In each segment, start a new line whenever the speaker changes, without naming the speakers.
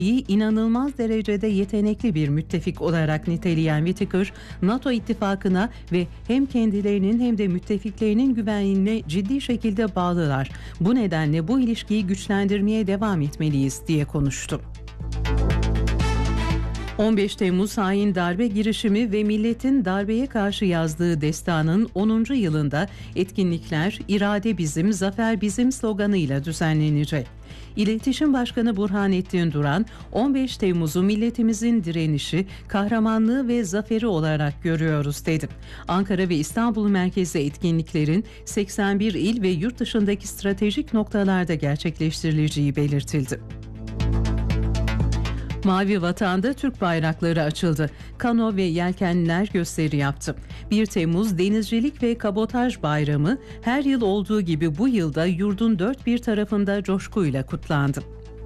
inanılmaz derecede yetenekli bir müttefik olarak niteleyen Whitaker, NATO ittifakına ve hem kendilerinin hem de müttefiklerinin güvenliğine ciddi şekilde bağlılar. Bu nedenle bu ilişkiyi güçlendirmeye devam etmeliyiz diye konuştu. 15 Temmuz hain darbe girişimi ve milletin darbeye karşı yazdığı destanın 10. yılında etkinlikler "İrade bizim, zafer bizim" sloganıyla düzenlenecek. İletişim Başkanı Burhanettin Duran, 15 Temmuz'u milletimizin direnişi, kahramanlığı ve zaferi olarak görüyoruz dedi. Ankara ve İstanbul merkezli etkinliklerin 81 il ve yurt dışındaki stratejik noktalarda gerçekleştirileceği belirtildi. Mavi Vatan'da Türk bayrakları açıldı. Kano ve yelkenliler gösteri yaptı. 1 Temmuz Denizcilik ve Kabotaj Bayramı her yıl olduğu gibi bu yılda yurdun dört bir tarafında coşkuyla kutlandı.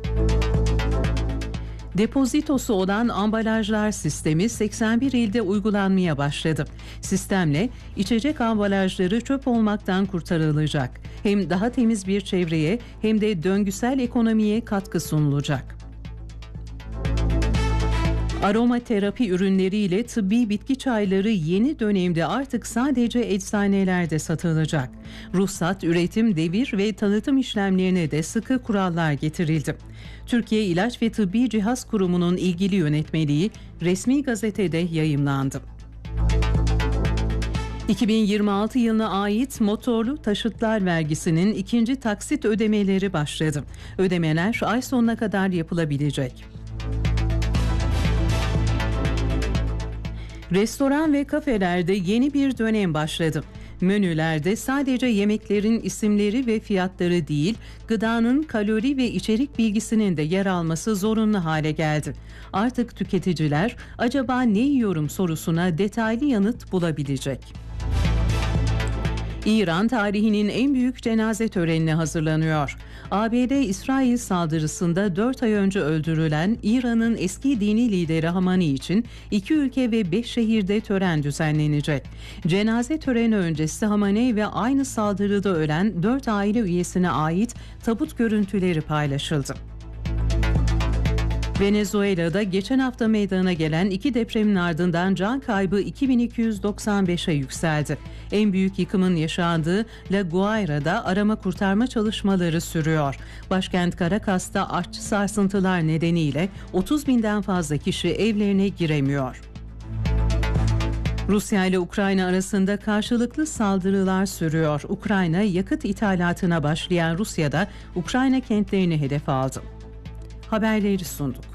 Depozitosu olan ambalajlar sistemi 81 ilde uygulanmaya başladı. Sistemle içecek ambalajları çöp olmaktan kurtarılacak. Hem daha temiz bir çevreye hem de döngüsel ekonomiye katkı sunulacak. Aromaterapi ürünleriyle tıbbi bitki çayları yeni dönemde artık sadece eczanelerde satılacak. Ruhsat, üretim, devir ve tanıtım işlemlerine de sıkı kurallar getirildi. Türkiye İlaç ve Tıbbi Cihaz Kurumu'nun ilgili yönetmeliği resmi gazetede yayımlandı. 2026 yılına ait motorlu taşıtlar vergisinin ikinci taksit ödemeleri başladı. Ödemeler ay sonuna kadar yapılabilecek. Restoran ve kafelerde yeni bir dönem başladı. Menülerde sadece yemeklerin isimleri ve fiyatları değil, gıdanın kalori ve içerik bilgisinin de yer alması zorunlu hale geldi. Artık tüketiciler "acaba ne yiyorum" sorusuna detaylı yanıt bulabilecek. İran tarihinin en büyük cenaze törenine hazırlanıyor. ABD-İsrail saldırısında 4 ay önce öldürülen İran'ın eski dini lideri Hamani için 2 ülke ve 5 şehirde tören düzenlenecek. Cenaze töreni öncesi Hamani ve aynı saldırıda ölen 4 aile üyesine ait tabut görüntüleri paylaşıldı. Venezuela'da geçen hafta meydana gelen 2 depremin ardından can kaybı 2295'e yükseldi. En büyük yıkımın yaşandığı La Guaira'da arama kurtarma çalışmaları sürüyor. Başkent Caracas'ta artçı sarsıntılar nedeniyle 30 binden fazla kişi evlerine giremiyor. Rusya ile Ukrayna arasında karşılıklı saldırılar sürüyor. Ukrayna yakıt ithalatına başlayan Rusya'da Ukrayna kentlerini hedef aldı. Haberleri sunduk.